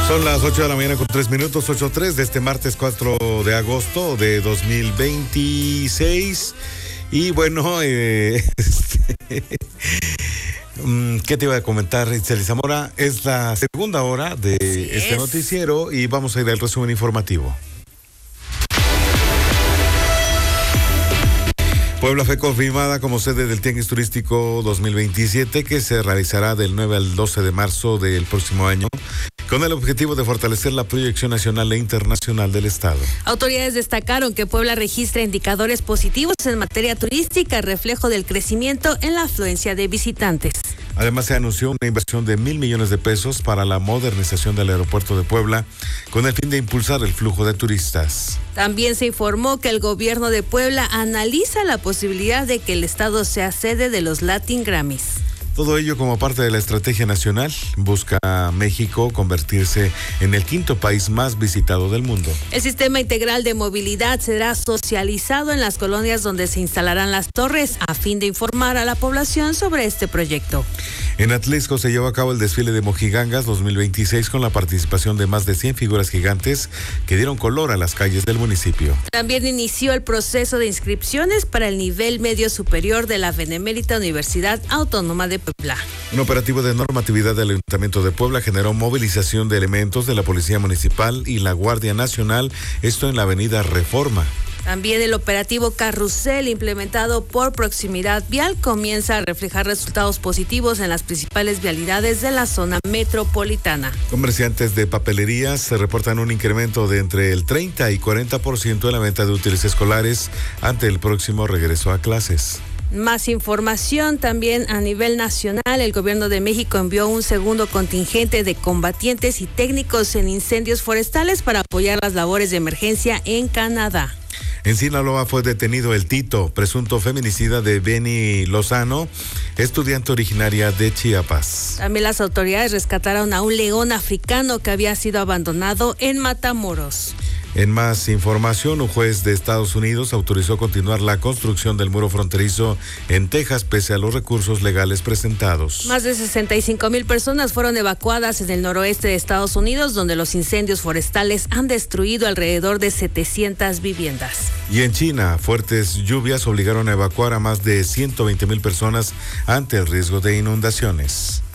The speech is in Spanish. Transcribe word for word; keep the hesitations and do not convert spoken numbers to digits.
Son las ocho de la mañana con tres minutos, ocho tres de este martes cuatro de agosto de dos mil veintiséis. Y bueno, eh, este, ¿qué te iba a comentar, Itzel Zamora? Es la segunda hora de Así este es. noticiero y vamos a ir al resumen informativo. Puebla fue confirmada como sede del Tianguis Turístico dos mil veintisiete, que se realizará del nueve al doce de marzo del próximo año, con el objetivo de fortalecer la proyección nacional e internacional del Estado. Autoridades destacaron que Puebla registra indicadores positivos en materia turística, reflejo del crecimiento en la afluencia de visitantes. Además, se anunció una inversión de mil millones de pesos para la modernización del aeropuerto de Puebla, con el fin de impulsar el flujo de turistas. También se informó que el gobierno de Puebla analiza la posibilidad de que el Estado sea sede de los Latin Grammys. Todo ello como parte de la estrategia nacional. Busca México convertirse en el quinto país más visitado del mundo. El sistema integral de movilidad será socializado en las colonias donde se instalarán las torres a fin de informar a la población sobre este proyecto. En Atlixco se llevó a cabo el desfile de Mojigangas dos mil veintiséis con la participación de más de cien figuras gigantes que dieron color a las calles del municipio. También inició el proceso de inscripciones para el nivel medio superior de la Benemérita Universidad Autónoma de Puebla. Un operativo de normatividad del Ayuntamiento de Puebla generó movilización de elementos de la Policía Municipal y la Guardia Nacional, esto en la avenida Reforma. También el operativo Carrusel, implementado por Proximidad Vial, comienza a reflejar resultados positivos en las principales vialidades de la zona metropolitana. Comerciantes de papelerías se reportan un incremento de entre el treinta y cuarenta por ciento en la venta de útiles escolares ante el próximo regreso a clases. Más información también a nivel nacional. El gobierno de México envió un segundo contingente de combatientes y técnicos en incendios forestales para apoyar las labores de emergencia en Canadá. En Sinaloa fue detenido el Tito, presunto feminicida de Beni Lozano, estudiante originaria de Chiapas. También las autoridades rescataron a un león africano que había sido abandonado en Matamoros. En más información, un juez de Estados Unidos autorizó continuar la construcción del muro fronterizo en Texas pese a los recursos legales presentados. Más de sesenta y cinco mil personas fueron evacuadas en el noroeste de Estados Unidos, donde los incendios forestales han destruido alrededor de setecientas viviendas. Y en China, fuertes lluvias obligaron a evacuar a más de ciento veinte mil personas ante el riesgo de inundaciones.